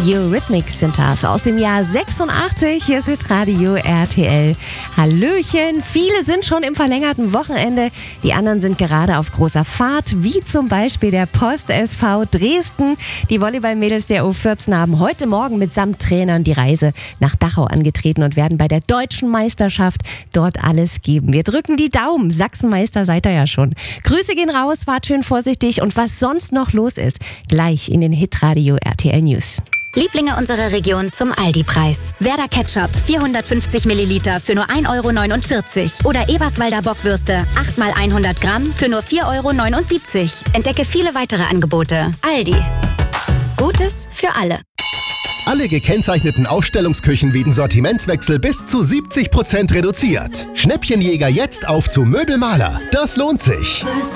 Eurythmics sind das aus dem Jahr 86. Hier ist Hitradio RTL. Hallöchen, viele sind schon im verlängerten Wochenende. Die anderen sind gerade auf großer Fahrt, wie zum Beispiel der Post SV Dresden. Die Volleyballmädels der U14 haben heute Morgen mitsamt Trainern die Reise nach Dachau angetreten und werden bei der deutschen Meisterschaft dort alles geben. Wir drücken die Daumen. Sachsenmeister seid ihr ja schon. Grüße gehen raus, fahrt schön vorsichtig und was sonst noch los ist, gleich in den Hitradio RTL News. Lieblinge unserer Region zum Aldi-Preis. Werder Ketchup 450 Milliliter für nur 1,49 € oder Eberswalder Bockwürste 8 x 100 Gramm für nur 4,79 €. Entdecke viele weitere Angebote. Aldi. Gutes für alle. Alle gekennzeichneten Ausstellungsküchen wegen Sortimentswechsel bis zu 70% reduziert. Schnäppchenjäger jetzt auf zu Möbelmaler. Das lohnt sich.